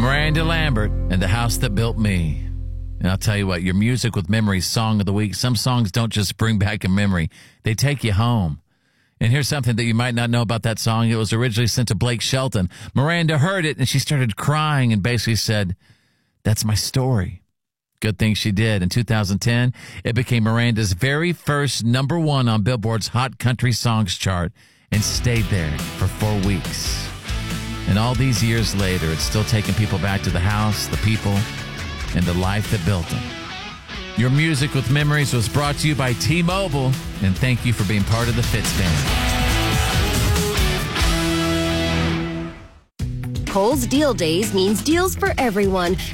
Miranda Lambert and The House That Built Me. And I'll tell you what, your Music with Memories Song of the Week, some songs don't just bring back a memory, they take you home. And here's something that you might not know about that song. It was originally sent to Blake Shelton. Miranda heard it and she started crying and basically said, "That's my story." Good thing she did. In 2010, it became Miranda's very first number one on Billboard's Hot Country Songs chart and stayed there for 4 weeks. And all these years later, it's still taking people back to the house, the people, and the life that built them. Your Music with Memories was brought to you by T-Mobile, and thank you for being part of the Fitz family. Kohl's Deal Days means deals for everyone.